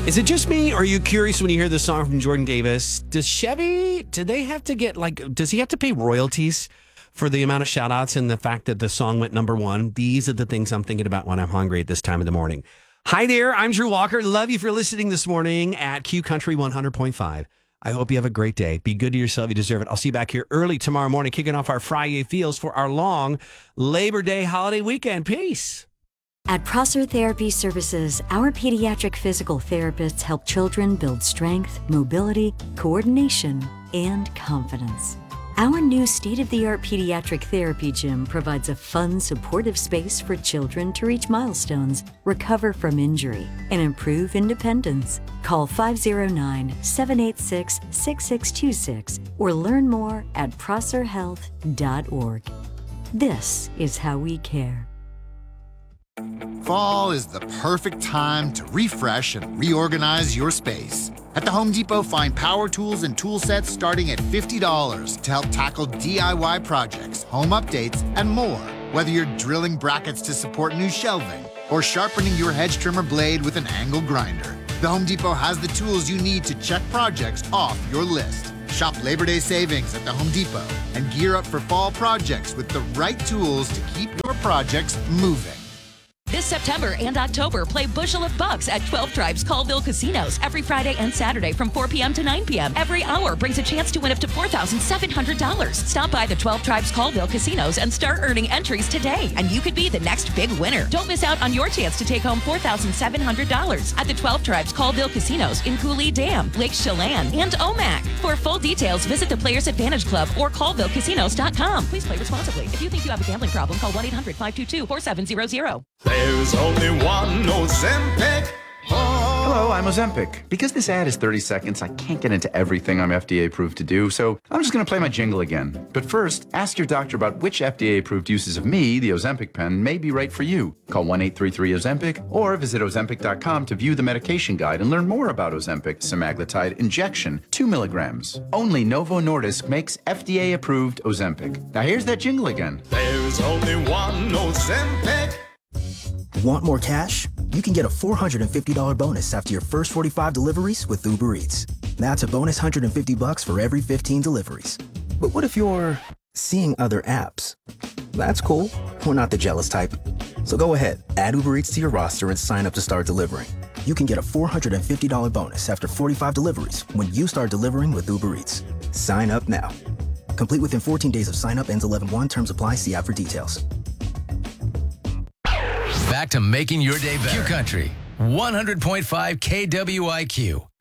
Is it just me, or are you curious when you hear this song from Jordan Davis? Does Chevy, does he have to pay royalties for the amount of shout outs and the fact that the song went number one? These are the things I'm thinking about when I'm hungry at this time of the morning. Hi there, I'm Drew Walker. Love you for listening this morning at Q Country 100.5. I hope you have a great day. Be good to yourself. You deserve it. I'll see you back here early tomorrow morning, kicking off our Friday Feels for our long Labor Day holiday weekend. Peace. At Prosser Therapy Services, our pediatric physical therapists help children build strength, mobility, coordination, and confidence. Our new state-of-the-art pediatric therapy gym provides a fun, supportive space for children to reach milestones, recover from injury, and improve independence. Call 509-786-6626 or learn more at prosserhealth.org. This is how we care. Fall is the perfect time to refresh and reorganize your space. At the Home Depot, find power tools and tool sets starting at $50 to help tackle DIY projects, home updates, and more. Whether you're drilling brackets to support new shelving or sharpening your hedge trimmer blade with an angle grinder, the Home Depot has the tools you need to check projects off your list. Shop Labor Day savings at the Home Depot and gear up for fall projects with the right tools to keep your projects moving. This September and October, play Bushel of Bucks at 12 Tribes Colville Casinos every Friday and Saturday from 4 p.m. to 9 p.m. Every hour brings a chance to win up to $4,700. Stop by the 12 Tribes Colville Casinos and start earning entries today, and you could be the next big winner. Don't miss out on your chance to take home $4,700 at the 12 Tribes Colville Casinos in Cooley Dam, Lake Chelan, and Omak. For full details, visit the Players Advantage Club or ColvilleCasinos.com. Please play responsibly. If you think you have a gambling problem, call 1-800-522-4700. There's only one Ozempic. Hello, I'm Ozempic. Because this ad is 30 seconds, I can't get into everything I'm FDA approved to do, so I'm just going to play my jingle again. But first, ask your doctor about which FDA approved uses of me, the Ozempic pen, may be right for you. Call 1-833-OZEMPIC or visit Ozempic.com to view the medication guide and learn more about Ozempic semaglutide injection, 2 milligrams. Only Novo Nordisk makes FDA approved Ozempic. Now here's that jingle again. There's only one Ozempic. Want more cash? You can get a $450 bonus after your first 45 deliveries with Uber Eats. That's a bonus $150 for every 15 deliveries. But what if you're seeing other apps? That's cool. We're not the jealous type. So go ahead, add Uber Eats to your roster and sign up to start delivering. You can get a $450 bonus after 45 deliveries when you start delivering with Uber Eats. Sign up now. Complete within 14 days of sign up, ends 11/1. Terms apply. See app for details. Back to making your day better. Q Country 100.5 KWIQ.